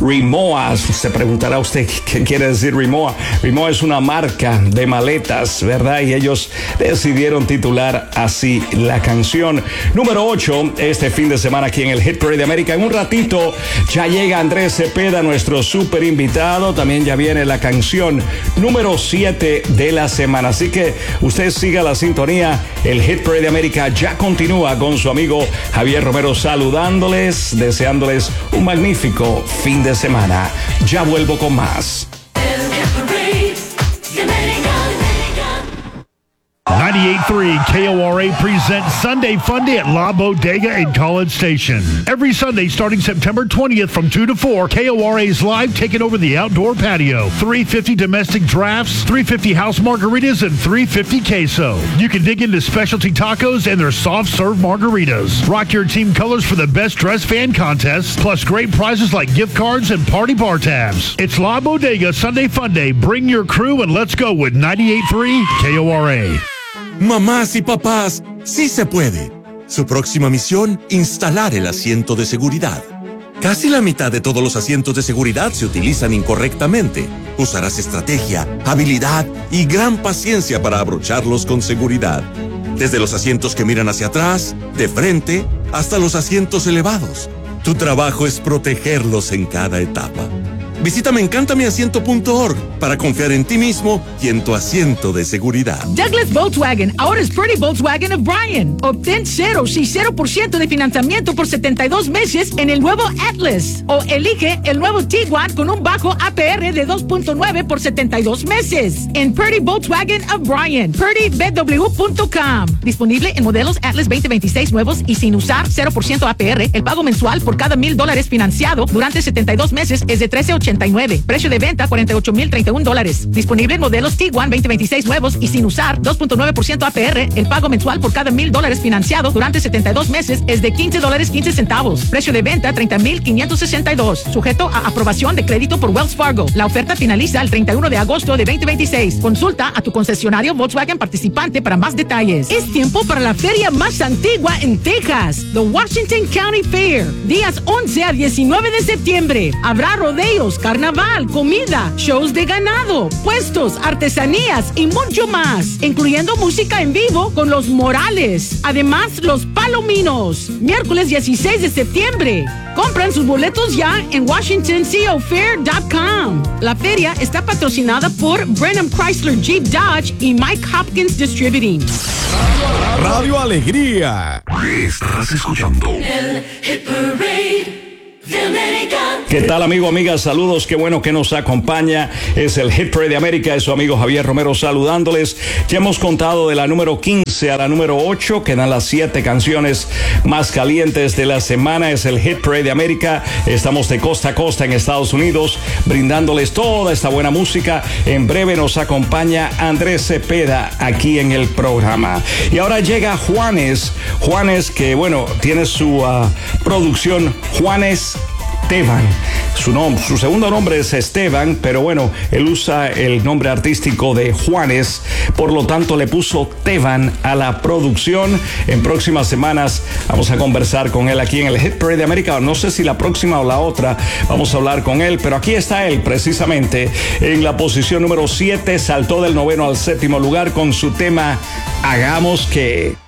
Rimowa. Se preguntará usted qué quiere decir Rimowa. Rimowa es una marca de maletas, ¿verdad? Y ellos decidieron titular así la canción. Número 8, este fin de semana aquí en el Hit Parade de América. En un ratito ya llega Andrés Cepeda, nuestro súper invitado. También ya viene la canción número 7 de la semana. Así que usted siga la sintonía. El Hit Parade de América ya continúa con su amigo Javier Romero, saludándoles, deseándoles un magnífico fin de semana. Ya vuelvo con más. 98.3 KORA presents Sunday Funday at La Bodega in College Station. Every Sunday starting September 20th from 2 to 4, KORA is live taking over the outdoor patio. 350 domestic drafts, 350 house margaritas, and 350 queso. You can dig into specialty tacos and their soft serve margaritas. Rock your team colors for the best dress fan contest, plus great prizes like gift cards and party bar tabs. It's La Bodega Sunday Funday. Bring your crew and let's go with 98.3 KORA. Mamás y papás, sí se puede. Su próxima misión, instalar el asiento de seguridad. Casi la mitad de todos los asientos de seguridad se utilizan incorrectamente. Usarás estrategia, habilidad y gran paciencia para abrocharlos con seguridad. Desde los asientos que miran hacia atrás, de frente, hasta los asientos elevados. Tu trabajo es protegerlos en cada etapa. Visita meencantamiasiento.org para confiar en ti mismo y en tu asiento de seguridad. Douglas Volkswagen, ahora es Purdy Volkswagen of Bryan. Obtén 0% de financiamiento por 72 meses en el nuevo Atlas. O elige el nuevo Tiguan con un bajo APR de 2.9 por 72 meses. En Purdy Volkswagen of Bryan. PurdyBW.com. Disponible en modelos Atlas 2026 nuevos y sin usar 0% APR. El pago mensual por cada $1,000 financiado durante 72 meses es de $13.89. Precio de venta $48,031. Disponible en modelos Tiguan 2026 nuevos y sin usar 2.9% APR. El pago mensual por cada $1,000 financiado durante 72 meses es de $15.15. Precio de venta $30,562. Sujeto a aprobación de crédito por Wells Fargo. La oferta finaliza el 31 de agosto de 2026. Consulta a tu concesionario Volkswagen participante para más detalles. Es tiempo para la feria más antigua en Texas, The Washington County Fair. Días 11 a 19 de septiembre. Habrá rodeos, carnaval, comida, shows de ganado, puestos, artesanías y mucho más, incluyendo música en vivo con los Morales. Además, los Palominos. Miércoles 16 de septiembre. Compran sus boletos ya en WashingtonCOFair.com. La feria está patrocinada por Brenham Chrysler Jeep Dodge y Mike Hopkins Distributing. Radio Alegría. Estás escuchando el Hit Parade de América. ¿Qué tal, amigo, amiga? Saludos, qué bueno que nos acompaña. Es el Hit Parade de América, es su amigo Javier Romero saludándoles. Ya hemos contado de la número 15 a la número 8, quedan las 7 canciones más calientes de la semana. Es el Hit Parade de América. Estamos de costa a costa en Estados Unidos, brindándoles toda esta buena música. En breve nos acompaña Andrés Cepeda aquí en el programa. Y ahora llega Juanes, que bueno, tiene su producción Juanes Esteban. Su segundo nombre es Esteban, pero bueno, él usa el nombre artístico de Juanes, por lo tanto le puso Teban a la producción. En próximas semanas vamos a conversar con él aquí en el Hit Parade de América. No sé si la próxima o la otra vamos a hablar con él, pero aquí está él precisamente en la posición número 7, saltó del 9º al 7º lugar con su tema Hagamos que.